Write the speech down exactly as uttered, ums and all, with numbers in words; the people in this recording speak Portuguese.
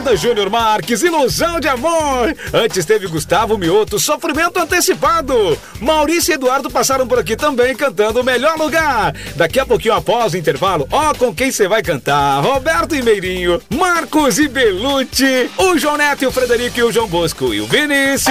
Balada Júnior Marques, Ilusão de Amor. Antes teve Gustavo Mioto, Sofrimento Antecipado. Maurício e Eduardo passaram por aqui também cantando O Melhor Lugar. Daqui a pouquinho após o intervalo, ó com quem você vai cantar. Roberto e Meirinho, Marcos e Belucci, o João Neto e o Frederico e o João Bosco e o Vinícius.